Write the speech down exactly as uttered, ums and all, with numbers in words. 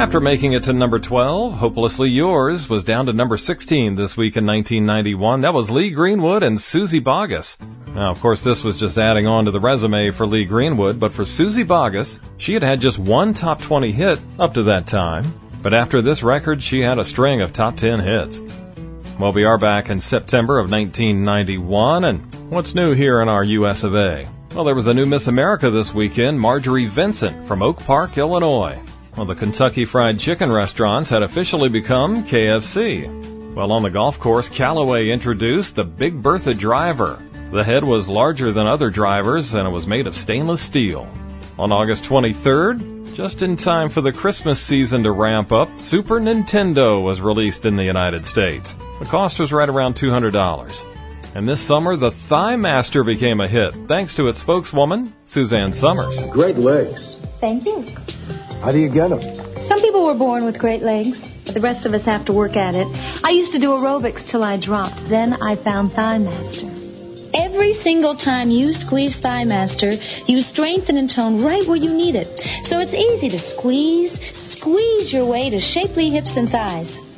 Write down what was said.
After making it to number twelve, Hopelessly Yours was down to number sixteen this week in nineteen ninety-one. That was Lee Greenwood and Suzy Bogguss. Now, of course, this was just adding on to the resume for Lee Greenwood, but for Suzy Bogguss, she had had just one top twenty hit up to that time. But after this record, she had a string of top ten hits. Well, we are back in September of nineteen ninety-one, and what's new here in our U S of A? Well, there was a new Miss America this weekend, Marjorie Vincent from Oak Park, Illinois. Well, the Kentucky Fried Chicken restaurants had officially become K F C. Well, on the golf course, Callaway introduced the Big Bertha driver. The head was larger than other drivers, and it was made of stainless steel. On August twenty-third, just in time for the Christmas season to ramp up, Super Nintendo was released in the United States. The cost was right around two hundred dollars. And this summer, the Thigh Master became a hit, thanks to its spokeswoman, Suzanne Summers. Great legs. Thank you. How do you get them? Some people were born with great legs, but the rest of us have to work at it. I used to do aerobics till I dropped. Then I found Thigh Master. Every single time you squeeze Thigh Master, you strengthen and tone right where you need it. So it's easy to squeeze, squeeze your way to shapely hips and thighs.